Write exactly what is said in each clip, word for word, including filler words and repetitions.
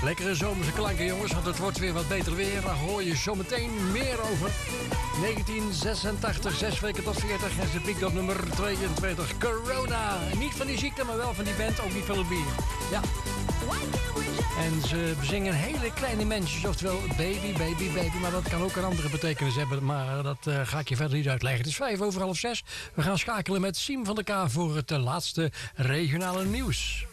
Lekkere zomerse klanken, jongens, want het wordt weer wat beter weer. Daar hoor je zometeen meer over. negentien zesentachtig, zes weken tot veertig. En ze piekt op nummer tweeëntwintig. Corona. Niet van die ziekte, maar wel van die band. Ook niet van het bier. Ja. En ze bezingen hele kleine mensjes, oftewel baby, baby, baby. Maar dat kan ook een andere betekenis hebben. Maar dat uh, ga ik je verder niet uitleggen. Het is vijf over half zes. We gaan schakelen met Siem van der K voor het uh, laatste regionale nieuws.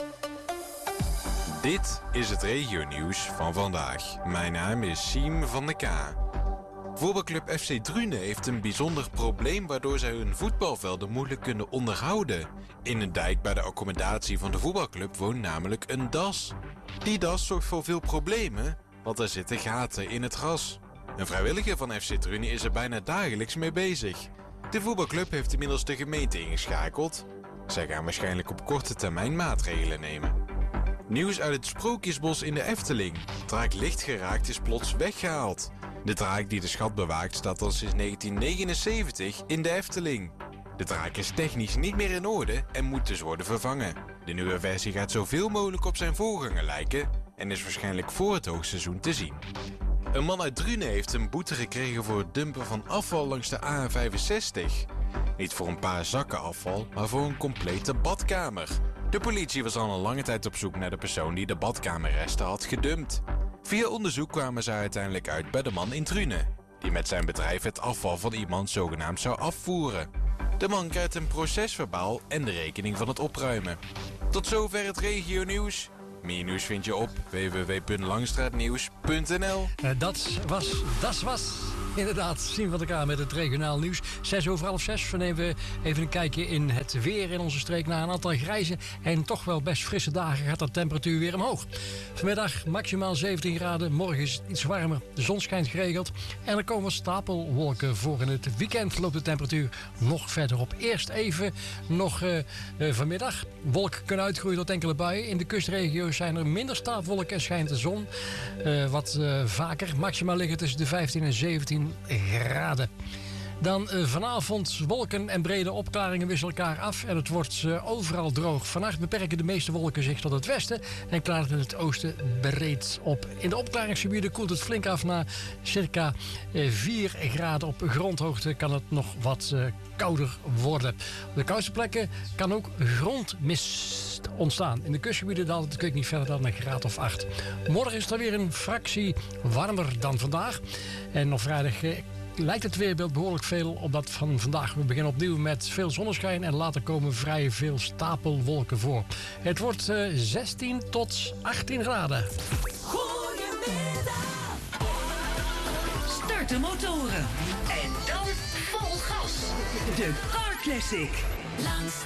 Dit is het regionieuws van vandaag. Mijn naam is Siem van der K. Voetbalclub F C Drunen heeft een bijzonder probleem waardoor zij hun voetbalvelden moeilijk kunnen onderhouden. In een dijk bij de accommodatie van de voetbalclub woont namelijk een das. Die das zorgt voor veel problemen, want er zitten gaten in het gras. Een vrijwilliger van F C Drunen is er bijna dagelijks mee bezig. De voetbalclub heeft inmiddels de gemeente ingeschakeld. Zij gaan waarschijnlijk op korte termijn maatregelen nemen. Nieuws uit het Sprookjesbos in de Efteling. Draak Lichtgeraakt is plots weggehaald. De draak die de schat bewaakt staat al sinds negentien negenenzeventig in de Efteling. De draak is technisch niet meer in orde en moet dus worden vervangen. De nieuwe versie gaat zoveel mogelijk op zijn voorganger lijken en is waarschijnlijk voor het hoogseizoen te zien. Een man uit Drunen heeft een boete gekregen voor het dumpen van afval langs de A N vijfenzestig. Niet voor een paar zakken afval, maar voor een complete badkamer. De politie was al een lange tijd op zoek naar de persoon die de badkamerresten had gedumpt. Via onderzoek kwamen ze uiteindelijk uit bij de man in Drunen, die met zijn bedrijf het afval van iemand zogenaamd zou afvoeren. De man krijgt een procesverbaal en de rekening van het opruimen. Tot zover het regionieuws. Meer nieuws vind je op w w w punt langstraatnieuws punt n l. Uh, dat was, dat was inderdaad Siem van der K met het regionaal nieuws. Zes over half zes. We nemen even een kijkje in het weer in onze streek. Na een aantal grijze en toch wel best frisse dagen gaat de temperatuur weer omhoog. Vanmiddag maximaal zeventien graden. Morgen is het iets warmer. De zon schijnt geregeld. En er komen stapelwolken voor. In het weekend loopt de temperatuur nog verder op. Eerst even nog uh, uh, vanmiddag. Wolken kunnen uitgroeien tot enkele buien. In de kustregio's zijn er minder stapelwolken en schijnt de zon uh, wat uh, vaker. Maximaal liggen tussen de vijftien en zeventien graden. Dan uh, vanavond wolken en brede opklaringen wisselen elkaar af en het wordt uh, overal droog. Vannacht beperken de meeste wolken zich tot het westen en klaart het in het oosten breed op. In de opklaringsgebieden koelt het flink af naar circa uh, vier graden. Op grondhoogte kan het nog wat uh, kouder worden. Op de koudste plekken kan ook grondmist ontstaan. In de kustgebieden daalt het natuurlijk niet verder dan een graad of acht. Morgen is er weer een fractie warmer dan vandaag. En op vrijdag uh, lijkt het weerbeeld behoorlijk veel op dat van vandaag. We beginnen opnieuw met veel zonneschijn en later komen vrij veel stapelwolken voor. Het wordt uh, zestien tot achttien graden. Goedemiddag. Start de motoren. En dan vol gas. De Car Classic. Langs